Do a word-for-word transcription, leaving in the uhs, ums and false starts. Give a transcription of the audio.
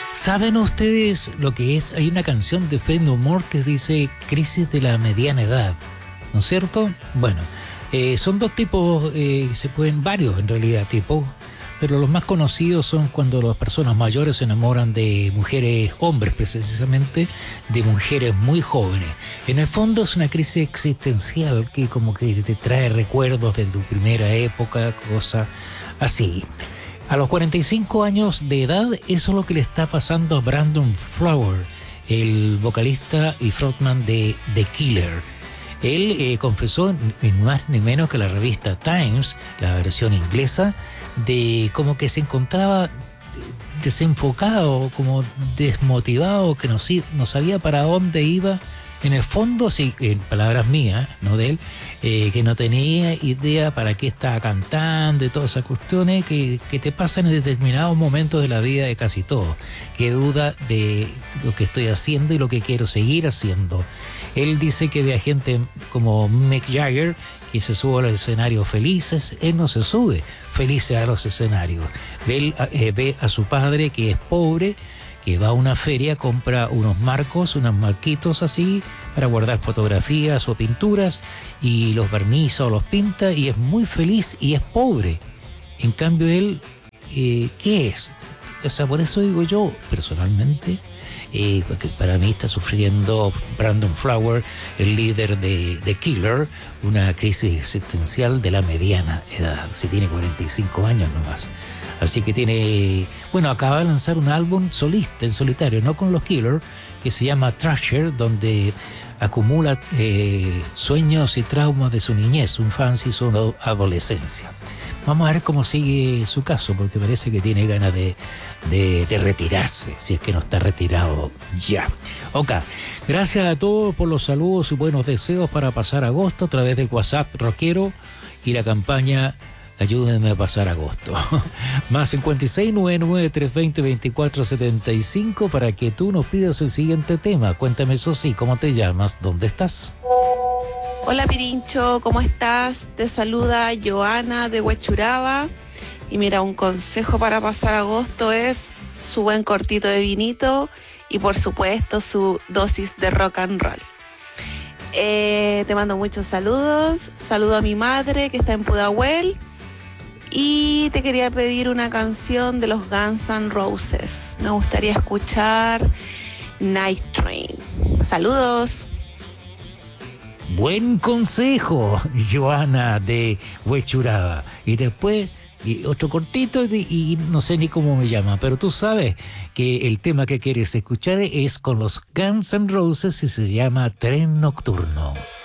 ¿Saben ustedes lo que es? Hay una canción de Faith No More que dice crisis de la mediana edad, ¿no es cierto? Bueno, eh, son dos tipos, eh, se pueden, varios en realidad tipos, pero los más conocidos son cuando las personas mayores se enamoran de mujeres, hombres precisamente, de mujeres muy jóvenes. En el fondo es una crisis existencial que como que te trae recuerdos de tu primera época, cosas así. A los cuarenta y cinco años de edad, eso es lo que le está pasando a Brandon Flowers, el vocalista y frontman de The Killer. Él eh, confesó, ni más ni menos que la revista Times, la versión inglesa, de como que se encontraba desenfocado, como desmotivado, que no, no sabía para dónde iba. En el fondo, sí, en palabras mías, no de él, eh, que no tenía idea para qué estaba cantando y todas esas cuestiones que, que te pasan en determinados momentos de la vida de casi todo. Que duda de lo que estoy haciendo y lo que quiero seguir haciendo. Él dice que ve a gente como Mick Jagger que se sube a los escenarios felices. Él no se sube felices a los escenarios. Él eh, ve a su padre que es pobre, que va a una feria, compra unos marcos, unos marquitos así, para guardar fotografías o pinturas, y los barniza o los pinta, y es muy feliz y es pobre. En cambio él, eh, ¿qué es? O sea, por eso digo yo, personalmente, eh, porque para mí está sufriendo Brandon Flowers, el líder de The Killer, una crisis existencial de la mediana edad. Si tiene cuarenta y cinco años nomás. Así que tiene, bueno, acaba de lanzar un álbum solista, en solitario, no con los Killers, que se llama Thrasher, donde acumula eh, sueños y traumas de su niñez, su infancia y su adolescencia. Vamos a ver cómo sigue su caso, porque parece que tiene ganas de, de, de retirarse, si es que no está retirado ya. Ok, gracias a todos por los saludos y buenos deseos para pasar agosto a través del WhatsApp rockero y la campaña Ayúdenme a pasar agosto. Más cincuenta y seis, noventa y nueve, trescientos veinte, veinticuatro setenta y cinco para que tú nos pidas el siguiente tema. Cuéntame eso sí, ¿cómo te llamas? ¿Dónde estás? Hola Pirincho, ¿cómo estás? Te saluda Joana de Huechuraba. Y mira, un consejo para pasar agosto es su buen cortito de vinito y por supuesto su dosis de rock and roll. Eh, te mando muchos saludos. Saludo a mi madre que está en Pudahuel. Y te quería pedir una canción de los Guns N' Roses. Me gustaría escuchar Night Train. Saludos. Buen consejo, Joana de Huechuraba. Y después, y otro cortito, y, y no sé ni cómo me llama, pero tú sabes que el tema que quieres escuchar es con los Guns N' Roses y se llama Tren Nocturno.